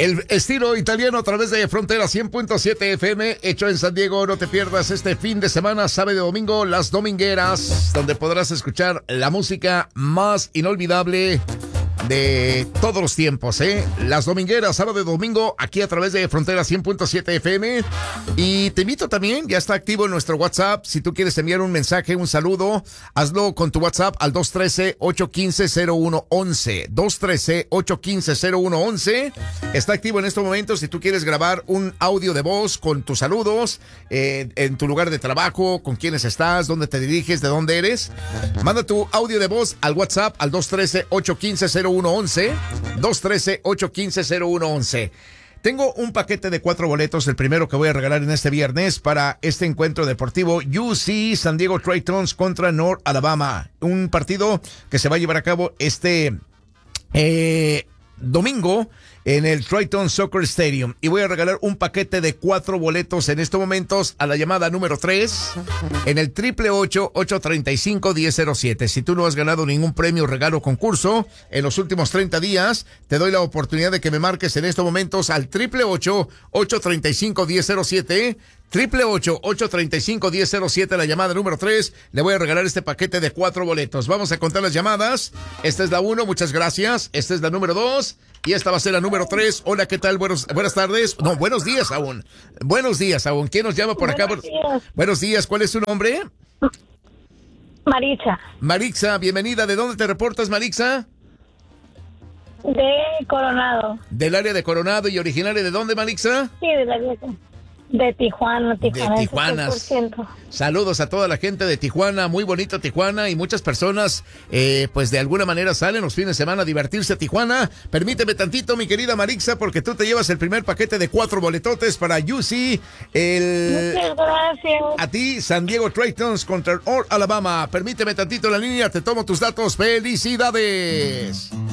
El estilo italiano a través de Frontera 100.7 FM, hecho en San Diego. No te pierdas este fin de semana, sábado y domingo, Las Domingueras, donde podrás escuchar la música más inolvidable de todos los tiempos, Las Domingueras, sábado y domingo, aquí a través de Frontera 100.7 FM. Y te invito también, ya está activo en nuestro WhatsApp. Si tú quieres enviar un mensaje, un saludo, hazlo con tu WhatsApp al 213-815-0111. 213-815-0111. Está activo en estos momentos. Si tú quieres grabar un audio de voz con tus saludos, en tu lugar de trabajo, con quiénes estás, dónde te diriges, de dónde eres, manda tu audio de voz al WhatsApp al 213-815-0111. 213-815-0111. Tengo un paquete de 4 boletos, el primero que voy a regalar en este viernes para este encuentro deportivo UC San Diego Trojans contra North Alabama. Un partido que se va a llevar a cabo este domingo en el Triton Soccer Stadium. Y voy a regalar un paquete de 4 boletos en estos momentos a la llamada número 3 en el 888-835-1007. Si tú no has ganado ningún premio, regalo, concurso en los últimos 30 días, te doy la oportunidad de que me marques en estos momentos al 888-835-1007. 888-835-1007, la llamada número 3. Le voy a regalar este paquete de 4 boletos. Vamos a contar las llamadas. Esta es la 1, muchas gracias. Esta es la número 2 y esta va a ser la número 3. Hola, ¿qué tal? Buenas tardes. No, buenos días aún. Buenos días aún. ¿Quién nos llama por acá? Buenos días. ¿Cuál es su nombre? Maritza. Maritza, bienvenida. ¿De dónde te reportas, Maritza? De Coronado. Del área de Coronado. ¿Y originaria de dónde, Maritza? Sí, del área de Tijuana. De Tijuana. Saludos a toda la gente de Tijuana, muy bonito Tijuana, y muchas personas pues de alguna manera salen los fines de semana a divertirse a Tijuana. Permíteme tantito, mi querida Maritza, porque tú te llevas el primer paquete de 4 boletotes para UC. Muchas gracias. A ti, San Diego Trojans contra North Alabama. Permíteme tantito en la línea, te tomo tus datos. ¡Felicidades!